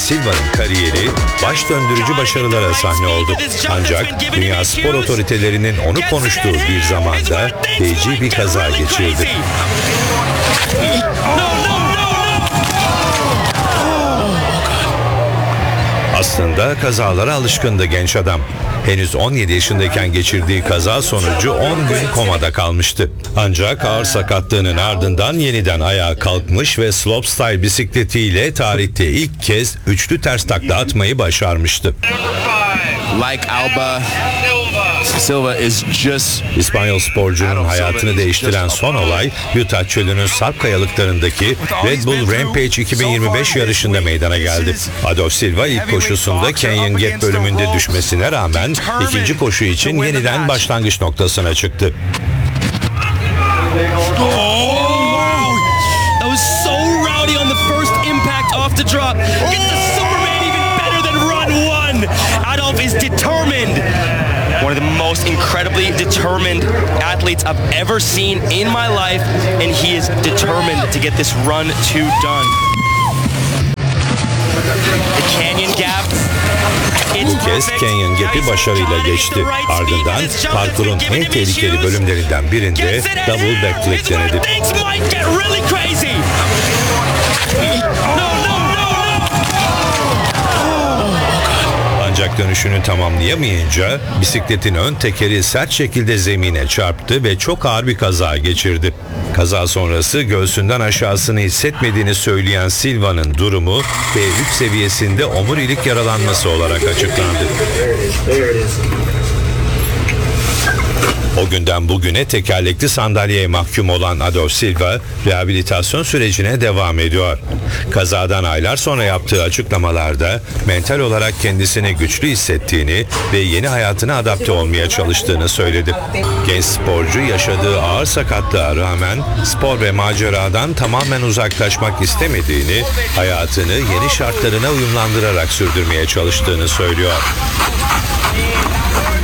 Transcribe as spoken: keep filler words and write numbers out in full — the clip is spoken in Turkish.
Silva'nın kariyeri baş döndürücü başarılara sahne oldu. Ancak dünya spor otoritelerinin onu konuştuğu bir zamanda feci bir kaza geçirdi. Aslında kazalara alışkındı genç adam. Henüz on yedi yaşındayken geçirdiği kaza sonucu on gün komada kalmıştı. Ancak ağır sakatlığının ardından yeniden ayağa kalkmış ve slopestyle bisikletiyle tarihte ilk kez üçlü ters takla atmayı başarmıştı. Like Alba, Silva is just... İspanyol sporcunun hayatını değiştiren son olay Utah çölünün sarp kayalıklarındaki Red Bull Rampage iki bin yirmi beş yarışında meydana geldi. Adolf Silva ilk koşusunda Canyon Gap bölümünde düşmesine rağmen ikinci koşu için yeniden başlangıç noktasına çıktı. Adolf is determined. One of the most incredibly determined athletes I've ever seen in my life, and he is determined to get this run to done. The Canyon Gap. Bu kez Canyon Gap'i başarıyla geçti. Ardından parkurun en tehlikeli bölümlerinden birinde double backflip denedi. Ancak dönüşünü tamamlayamayınca bisikletin ön tekeri sert şekilde zemine çarptı ve çok ağır bir kaza geçirdi. Kaza sonrası göğsünden aşağısını hissetmediğini söyleyen Silva'nın durumu B üç seviyesinde omurilik yaralanması olarak açıklandı. O günden bugüne tekerlekli sandalyeye mahkum olan Adolf Silva rehabilitasyon sürecine devam ediyor. Kazadan aylar sonra yaptığı açıklamalarda mental olarak kendisini güçlü hissettiğini ve yeni hayatına adapte olmaya çalıştığını söyledi. Genç sporcu yaşadığı ağır sakatlığa rağmen spor ve maceradan tamamen uzaklaşmak istemediğini, hayatını yeni şartlarına uyumlandırarak sürdürmeye çalıştığını söylüyor.